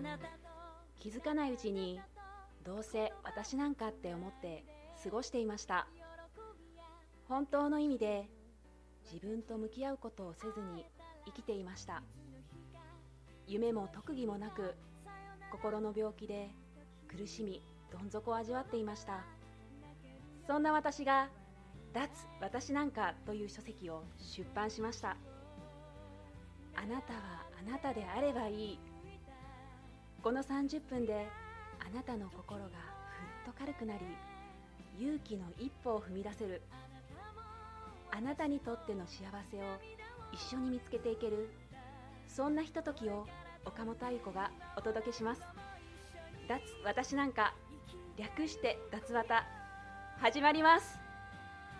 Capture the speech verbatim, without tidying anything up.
気づかないうちにどうせ私なんかって思って過ごしていました。本当の意味で自分と向き合うことをせずに生きていました。夢も特技もなく、心の病気で苦しみどん底を味わっていました。そんな私が脱私なんかという書籍を出版しました。あなたはあなたであればいい。このさんじゅっぷんであなたの心がふっと軽くなり、勇気の一歩を踏み出せる、あなたにとっての幸せを一緒に見つけていける、そんなひとときを岡本愛子がお届けします。脱私なんか、略して脱わた、始まります。